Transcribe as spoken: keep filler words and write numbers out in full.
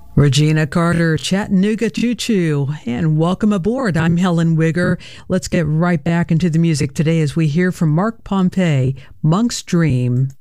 Regina Carter, Chattanooga Choo Choo, and welcome aboard. I'm Helen Wigger. Let's get right back into the music today as we hear from Mark Pompey, Monk's Dream.